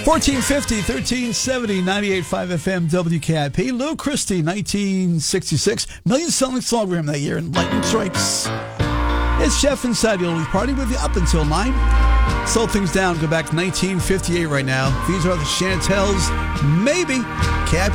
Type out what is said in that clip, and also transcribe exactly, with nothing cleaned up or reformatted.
fourteen fifty, thirteen seventy, ninety-eight point five F M W K I P. Lou Christie, nineteen sixty-six. Million-selling songgram that year in Lightning Strikes. It's Jeff inside the Oldies Party with you up until nine. Slow things down. Go back to nineteen fifty-eight right now. These are the Chantels. Maybe. K I P